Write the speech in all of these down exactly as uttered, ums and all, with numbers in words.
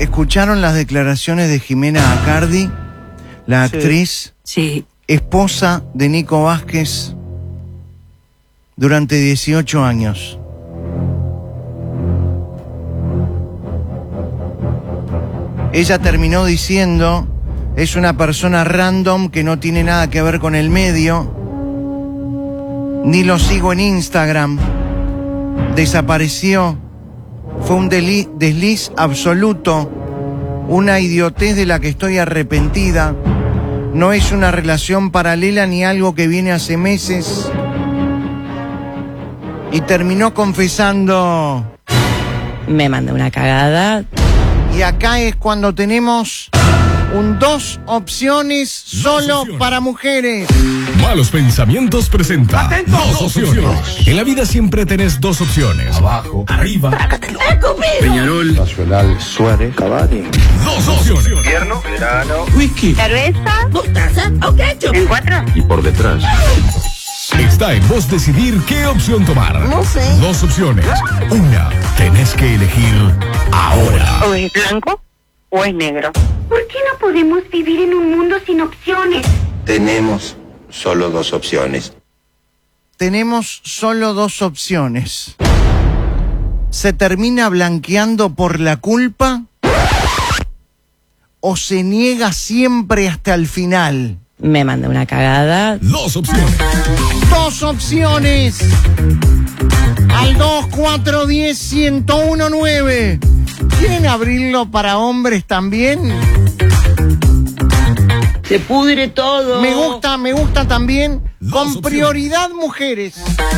¿Escucharon las declaraciones de Jimena Acardi, la actriz, sí. esposa de Nico Vázquez, durante dieciocho años? Ella terminó diciendo, es una persona random que no tiene nada que ver con el medio, ni lo sigo en Instagram, desapareció, fue un deli- desliz absoluto, una idiotez de la que estoy arrepentida, no es una relación paralela ni algo que viene hace meses. Y terminó confesando, Me mandé una cagada. y acá es cuando tenemos un dos opciones solo opciones. para mujeres. Malos Pensamientos presenta dos opciones. En la vida siempre tenés dos opciones. Abajo, arriba. Peñarol. Nacional, Suárez, Cavani. Dos opciones. Invierno, verano. Whisky. ¿Cerveza? ¿Mostaza? ¿O ketchup? ¿En cuatro? Y por detrás. Está en vos decidir qué opción tomar. No sé. Dos opciones. Una, tenés que elegir ahora. ¿O es blanco o es negro? ¿Por qué no podemos vivir en un mundo sin opciones? Tenemos solo dos opciones. Tenemos solo dos opciones. ¿Se termina blanqueando por la culpa? ¿O se niega siempre hasta el final? Me mandé una cagada. Dos opciones. Dos opciones. Al dos cuatro uno cero uno uno nueve. ¿Quieren abrirlo para hombres también? Se pudre todo. Me gusta, me gusta también. Dos Con opciones. prioridad mujeres.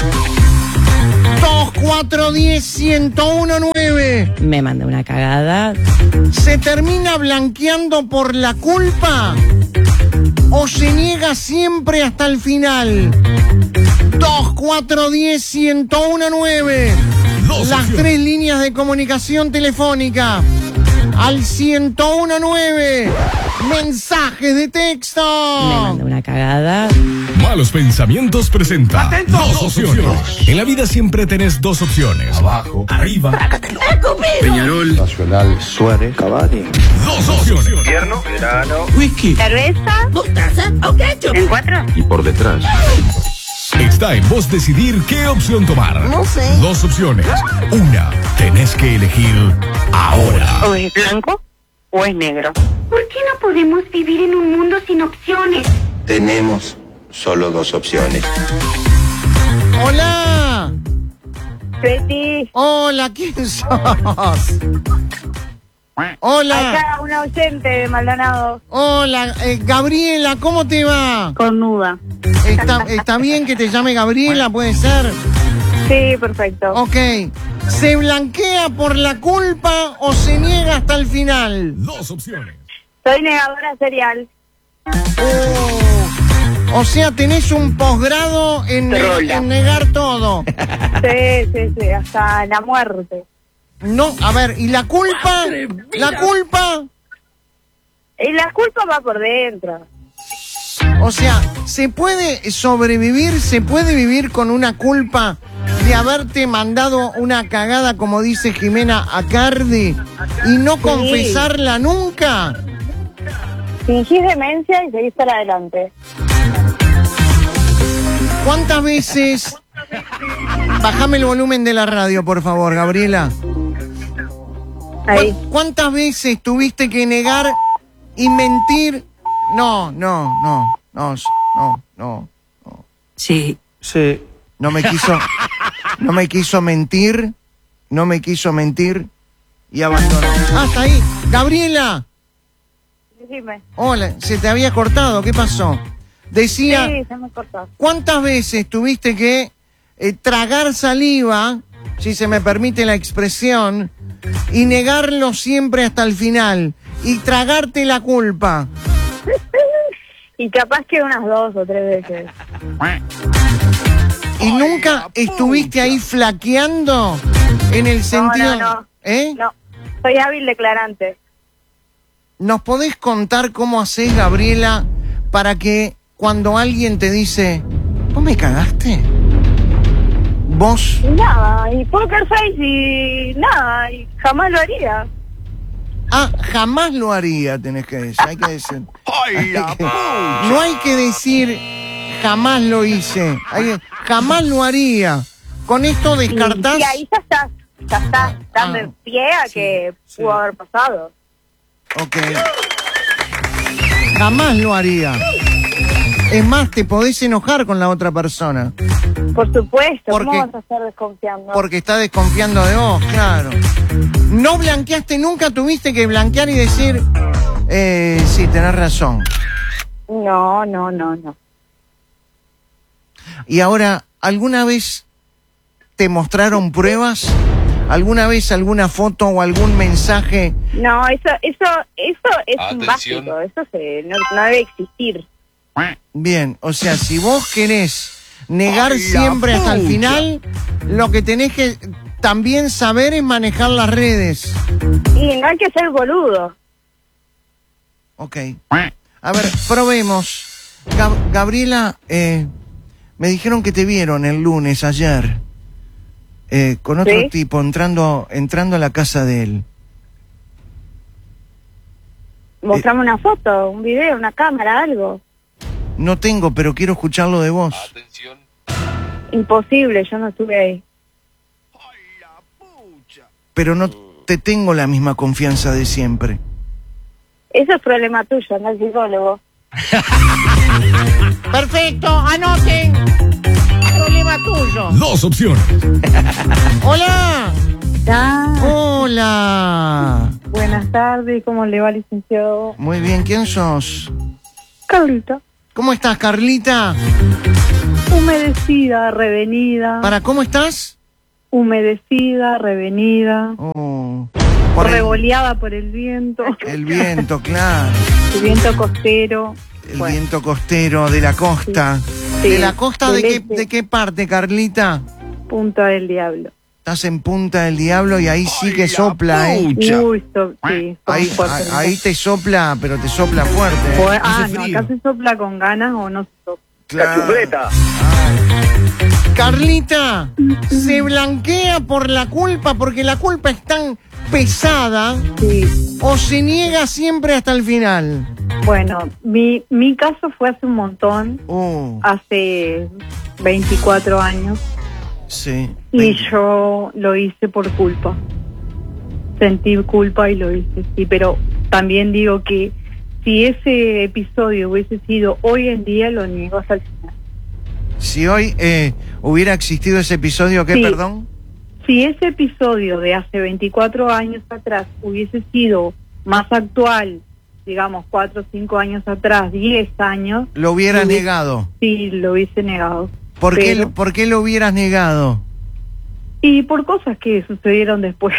dos cuatro uno cero uno uno nueve. Me mandé una cagada. ¿Se termina blanqueando por la culpa? ¿O se niega siempre hasta el final? dos cuatro uno cero uno nueve. Dos Las opciones. tres líneas de comunicación telefónica. Al ciento uno nueve. Mensajes de Me texto. mandé una cagada. Malos Pensamientos presenta dos opciones. En la vida siempre tenés dos opciones. Abajo, arriba. Peñarol. Nacional, Suárez, Cavani. Dos opciones. Invierno, verano. Whisky. ¿Cerveza? ¿Mostaza? ¿O ketchup? ¿En cuatro? Y por detrás. Está en vos decidir qué opción tomar. No sé. Dos opciones. Una, tenés que elegir ahora. ¿O es blanco o es negro? ¿Por qué no podemos vivir en un mundo sin opciones? Tenemos solo dos opciones. Hola. Betty, Hola, ¿quién sos? Hola. acá una oyente de Maldonado. Hola, eh, Gabriela, ¿cómo te va? Cornuda. ¿Está, ¿Está bien que te llame Gabriela? ¿Puede ser? Sí, perfecto. Ok. ¿Se blanquea por la culpa o se niega hasta el final? Dos opciones. Soy negadora serial. Oh. O sea, tenés un posgrado en, ne- Trola. en negar todo. Sí, sí, sí, hasta la muerte. No, a ver, ¿y la culpa? ¿La culpa? Y la culpa va por dentro. O sea, ¿se puede sobrevivir, se puede vivir con una culpa de haberte mandado una cagada, como dice Jimena Acardi, y no confesarla nunca? Fingís demencia y seguís para adelante. ¿Cuántas veces? Bájame el volumen de la radio, por favor, Gabriela. Ahí. ¿Cu- ¿Cuántas veces tuviste que negar y mentir? No, no, no, no, no, no. Sí. Sí. No me quiso, no me quiso mentir, no me quiso mentir y abandonó. Hasta ahí. Gabriela. Decime. Hola, se te había cortado, ¿qué pasó? Decía, Sí, se me cortó. ¿cuántas veces tuviste que eh, tragar saliva, si se me permite la expresión, y negarlo siempre hasta el final, y tragarte la culpa? Y capaz que unas dos o tres veces. ¿Y nunca estuviste ahí flaqueando en el sentido? no, no. ¿Eh? No, soy hábil declarante. ¿Nos podés contar cómo hacés, Gabriela, para que cuando alguien te dice, ¿vos me cagaste? Vos, Y nada, y poker face y nada, y jamás lo haría. Ah, jamás lo haría, tenés que decir. Hay que decir. Hay que, no hay que decir jamás lo hice. Hay que, jamás lo haría. Con esto descartás. Y ahí ya estás, ya estás dando Ah, pie a sí, que sí. pudo haber pasado. Ok. Jamás lo haría. Es más, te podés enojar con la otra persona. Por supuesto, Porque- ¿cómo vas a estar desconfiando? Porque está desconfiando de vos, claro. No blanqueaste nunca, tuviste que blanquear y decir, eh, sí, tenés razón. No, no, no, no. Y ahora, ¿alguna vez te mostraron pruebas? ¿Alguna vez alguna foto o algún mensaje? No, eso, eso, eso es un Atención. básico, eso se, no, no debe existir. Bien, o sea, si vos querés negar siempre hasta el final, lo que tenés que también saber es manejar las redes. Y no hay que ser boludo. Ok. A ver, probemos. Gab- Gabriela, eh, me dijeron que te vieron el lunes, ayer, eh, con otro ¿Sí? tipo entrando, entrando a la casa de él. Mostrame una foto, un video, una cámara, algo. No tengo, pero quiero escucharlo de vos. Imposible, yo no estuve ahí. Pero no te tengo la misma confianza de siempre. Eso es problema tuyo, no el psicólogo. Perfecto, anoten. Problema tuyo. Dos opciones. Hola. Ah, Hola. buenas tardes, ¿cómo le va, licenciado? Muy bien, ¿quién sos? Carlita. ¿Cómo estás, Carlita? Humedecida, revenida. ¿Para cómo estás? Humedecida, revenida. Oh, por el, Revoleada por el viento. el viento, claro. El viento costero. El Bueno, viento costero de la costa. Sí. ¿De la costa de Del qué, este. de qué parte, Carlita? Punta del Diablo. Estás en Punta del Diablo y ahí sí que sopla, ¿eh? Uy, so- sí, son Ahí, fuertes. ahí te sopla, pero te sopla fuerte. ¿eh? Pues- ah, Hace no, frío. acá se sopla con ganas o no se sopla. Claro. Ay. Carlita, se blanquea por la culpa porque la culpa es tan pesada Sí. o se niega siempre hasta el final. Bueno, mi, mi caso fue hace un montón, Oh, hace veinticuatro años. sí. Y yo lo hice por culpa. Sentí culpa y lo hice, sí. Pero también digo que si ese episodio hubiese sido hoy en día, lo niego hasta el final. Si hoy eh, hubiera existido ese episodio, ¿qué, Sí. perdón? Si ese episodio de hace veinticuatro años atrás hubiese sido más actual, digamos cuatro o cinco años atrás, diez años, Lo hubiera hubiese- negado. sí, lo hubiese negado. ¿Por qué, Pero- ¿Por qué lo hubieras negado? Y por cosas que sucedieron después.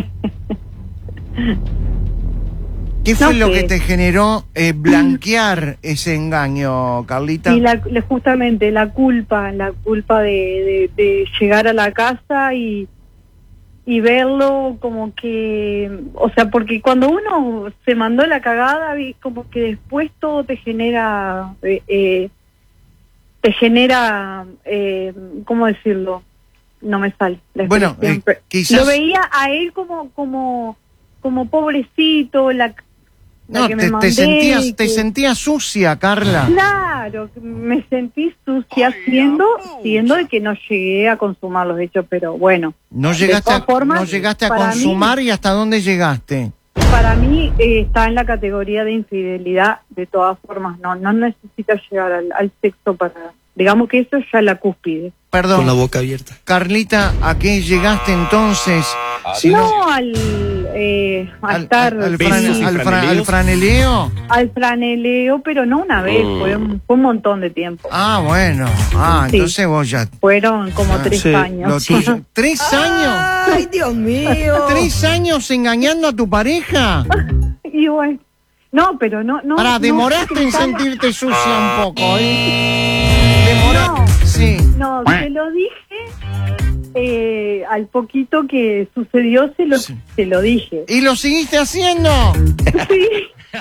¿Qué fue No lo sé. que te generó eh, blanquear ese engaño, Carlita? Y la, la- justamente la culpa, la culpa de, de, de llegar a la casa y, y verlo como que, o sea, porque cuando uno se mandó la cagada, vi como que después todo te genera, eh, eh, te genera, eh, ¿cómo decirlo? No me sale. la Bueno, expresión, eh, pero quizás- lo veía a él como, como, como pobrecito, la, la No, que te, me te mandé, sentías, te que- sentías sucia, Carla. Claro, que me sentí sucia siendo, siendo de que no llegué a consumar los hechos, pero bueno. No De llegaste, a, todas formas, no llegaste a para consumar mí- y hasta dónde llegaste. Para mí eh, está en la categoría de infidelidad, de todas formas, no no necesitas llegar al, al sexo para, digamos que eso ya es la cúspide. Perdón. Con la boca abierta. Carlita, ¿a qué llegaste entonces? Si No al, eh, a al, estar al, al, Besos fran- y al fra- franeleos. al franeleo. al franeleo, pero no una vez, fue, un, fue un montón de tiempo. Ah, bueno. Ah, Sí. entonces vos ya. Fueron como Ah, tres sí, años. Lo tuyo- ¿Tres años? Ay, Dios mío. ¿Tres años engañando a tu pareja? Y bueno, no, pero no, no. Pará, no demoraste en estaba- sentirte sucia un poco, ¿eh? Demoraste. No. Sí. No, se lo dije eh, al poquito que sucedió, se lo, Sí. se lo dije. ¿Y lo seguiste haciendo? Sí.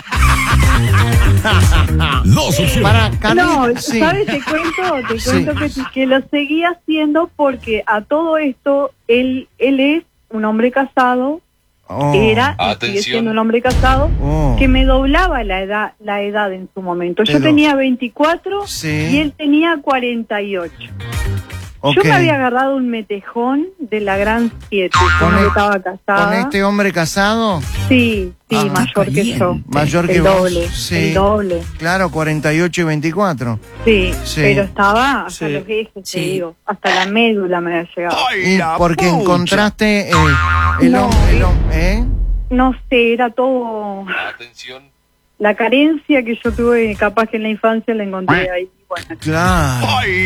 Dos opciones. Para Carlita. No, sí. ¿sabes? Te cuento, te Sí. cuento que, que lo seguía haciendo porque a todo esto él, él es un hombre casado Oh. Era, y sigue Atención. siendo un hombre casado, Oh. que me doblaba la edad, la edad en su momento. Te Yo do- tenía veinticuatro Sí. y él tenía cuarenta y ocho. Ok. Yo me había agarrado un metejón de la gran siete, Con cuando e- estaba casada. ¿Con este hombre casado? Sí, sí, Ah, mayor que yo. Mayor el que vos. doble, Sí. el doble. Claro, cuarenta y ocho y veinticuatro. Sí, Sí. pero estaba hasta Sí. los ejes, te Sí. digo, hasta la médula me había llegado. Y porque encontraste eh, el No, hombre, el eh. hom- ¿eh? No sé, era todo Atención. la carencia que yo tuve, capaz que en la infancia la encontré ahí. Bueno, Claro.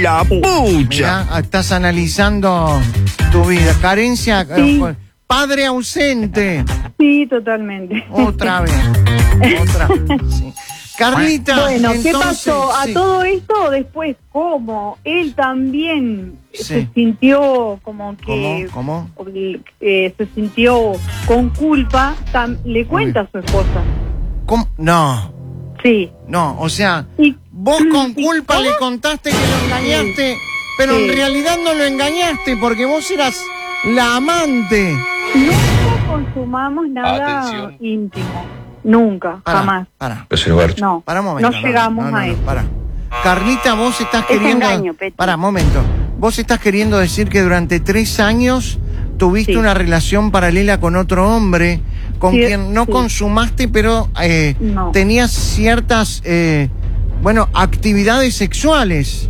sí. Mirá, estás analizando tu vida. Carencia, eh, Sí. padre ausente. Sí, totalmente. Otra vez. Otra vez. Sí. Carlita, Bueno, ¿qué entonces, pasó? A sí. todo esto, después, ¿cómo? Él también Sí. se sintió como que... ¿Cómo? ¿Cómo? eh, se sintió con culpa, tam- le cuenta a su esposa. ¿Cómo? No, Sí. no, o sea, Y, vos con ¿y culpa cómo? le contaste que lo engañaste, pero Sí. en realidad no lo engañaste porque vos eras la amante. Nunca consumamos nada Atención. íntimo. Nunca, Pará, jamás. Pará, Es el garcho. No, pará un momento. no llegamos no, no, a no, eso. Pará. Carlita, vos estás Es queriendo... engaño, Peti. Pará, momento. Vos estás queriendo decir que durante tres años tuviste Sí. una relación paralela con otro hombre con Sí, quien no sí. consumaste, pero eh, No. tenías ciertas, eh, bueno, actividades sexuales.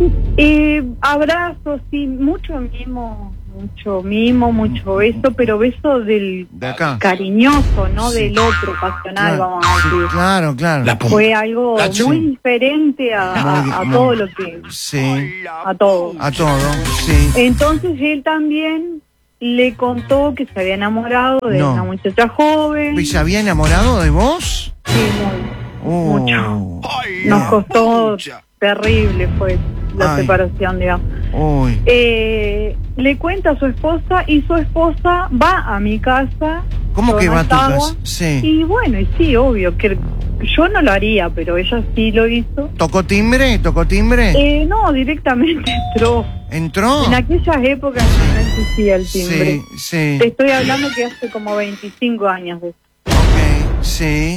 Eh, abrazos, sí, mucho mimo, mucho mimo, mucho beso, pero beso del De acá. cariñoso, no Sí. del otro, pasional, Claro, vamos a sí, decir. claro, claro. Fue algo La chu- muy diferente a, a- Muy- a muy- todo lo que... Sí, a todo. a todo, sí. Entonces él también le contó que se había enamorado de No. una muchacha joven. ¿Y se había enamorado de vos? Sí, muy. Uh, Mucho. Nos costó terrible, fue la Ay. separación, digamos. Uy, Eh, le cuenta a su esposa y su esposa va a mi casa. ¿cómo yo que no va a tu estaba, casa? Sí. Y bueno, y sí, obvio, que yo no lo haría, pero ella sí lo hizo. ¿Tocó timbre? ¿Tocó timbre? Eh, no, directamente entró. ¿Entró? En aquellas épocas no existía el timbre. Sí, sí. Te estoy hablando que hace como veinticinco años de Ok, sí.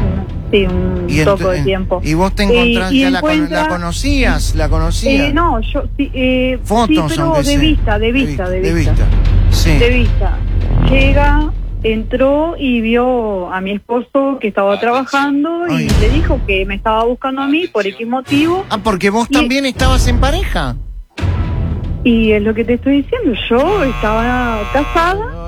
sí, un Y poco ent- de tiempo. Y vos te encontrás, Eh, y ya la, cono- encuentra- la conocías, la conocías. Eh, no, yo sí, eh, Fotos, sí, pero aunque de sea. vista, de vista, de vista, Sí. de vista. Llega, entró y vio a mi esposo que estaba trabajando y Ay. le dijo que me estaba buscando a mí por X motivo. Ah, porque vos Y- también estabas en pareja. Y es lo que te estoy diciendo, yo estaba casada.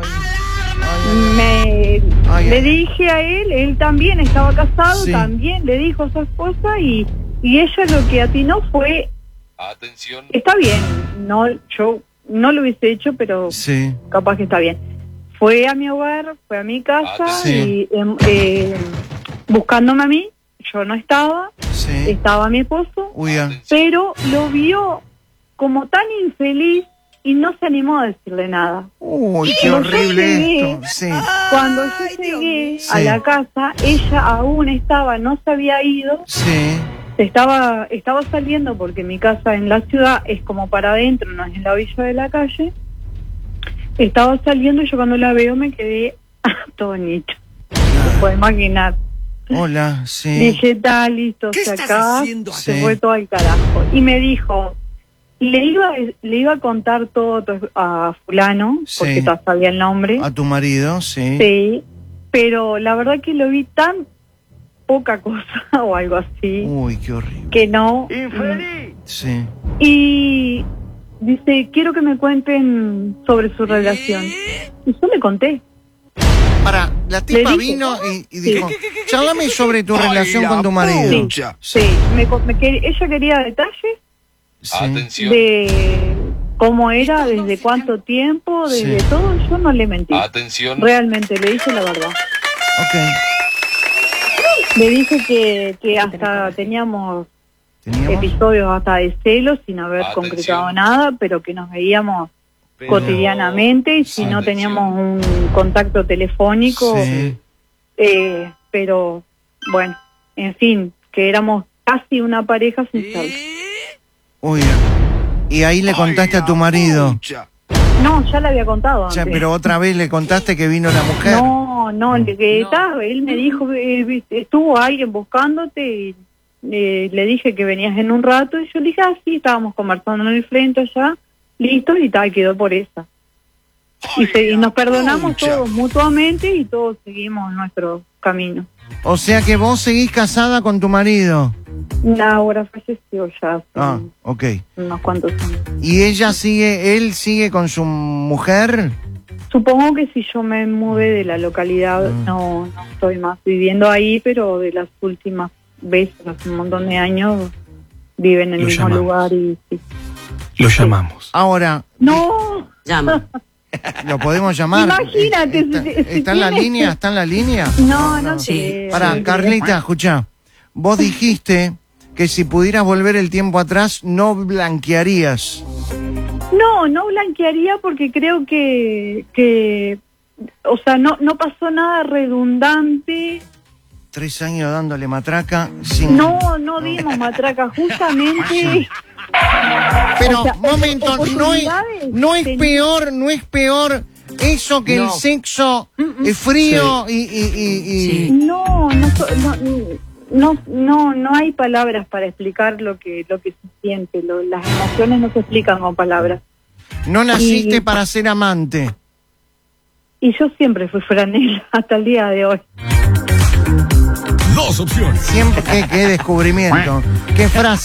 Me Ay, le ay. dije a él, él también estaba casado, Sí. también le dijo a su esposa y, y ella lo que atinó fue, Atención. está bien, no, yo no lo hubiese hecho, pero Sí. capaz que está bien. Fue a mi hogar, fue a mi casa Sí. y em, eh, buscándome a mí, yo no estaba, Sí. estaba mi esposo, Uy, ah. pero lo vio como tan infeliz y no se animó a decirle nada. Uy, qué Cuando yo horrible llegué- esto. Sí. Cuando yo llegué a Sí. la casa, ella aún estaba, no se había ido, Sí. estaba estaba saliendo porque mi casa en la ciudad es como para adentro, no es en la orilla de la calle. Estaba saliendo y yo cuando la veo me quedé atónita. Se puede imaginar. Hola, sí. Dije, está listo, ¿Qué se estás acá haciendo se aquí? fue todo al carajo. Y me dijo, le iba le iba a contar todo a fulano, Sí. porque ya sabía el nombre. A tu marido, sí. Sí, pero la verdad que lo vi tan poca cosa o algo así, Uy, qué horrible. que no. Sí. Y dice, quiero que me cuenten sobre su relación. Y yo le conté. Para, la tipa Le dije- vino y, y dijo, cháblame sobre tu relación con tu marido. Sí, sí. Me, co- me quer- ella quería detalles Sí. Atención. de cómo era, desde cuánto tiempo, desde Sí. todo. Yo no le mentí. Atención. Realmente le dije la verdad. Ok. Le dije que, que hasta teníamos Teníamos. episodios hasta de celos sin haber Atención. concretado nada, pero que nos veíamos cotidianamente y si no Atención. teníamos un contacto telefónico, Sí. eh, pero bueno, en fin, que éramos casi una pareja sin ser. Uy, y ahí le contaste a tu marido. No, ya le había contado O antes. sea, pero otra vez le contaste que vino la mujer. No, no, le- que estaba- él me dijo, eh, estuvo alguien buscándote y eh, le dije que venías en un rato y yo le dije, ah, sí, estábamos conversando en el frente allá, listo, y tal, quedó por esa. Y, se- y nos perdonamos pucha. todos mutuamente y todos seguimos nuestro camino. O sea que vos seguís casada con tu marido. Ahora falleció ya hace Ah, ok. unos cuantos años. ¿Y ella sigue, él sigue con su mujer? Supongo que si yo me mudé de la localidad, no, no estoy más viviendo ahí, pero de las últimas veces, hace un montón de años, viven en el Lo mismo llamamos. lugar y sí. Lo llamamos. Ahora, ¡No! Llama. ¿lo podemos llamar? Imagínate, ¿Está, si- si está en la tiene- línea? ¿Está en la línea? No, no, Sí. sé. Para, Carlita, escucha. Vos dijiste que si pudieras volver el tiempo atrás, no blanquearías. No, no blanquearía porque creo que, que o sea, no, no pasó nada redundante. Tres años dándole matraca sin... No, no dimos matraca, justamente. Pero, o sea, momento, no es, oportunidades no es ten- peor, no es peor eso que el No. sexo es frío y... y, y- y- Sí. No, no, so- no, no, no, no hay palabras para explicar lo que, lo que se siente. Lo- las emociones no se explican con palabras. No naciste Y- para ser amante. Y yo siempre fui franela hasta el día de hoy. Dos opciones. Siempre, qué, qué descubrimiento. Qué frase.